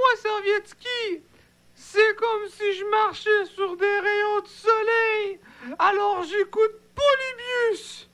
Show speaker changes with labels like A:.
A: Servietsky, c'est comme si je marchais sur des rayons de soleil. Alors j'écoute Polybius.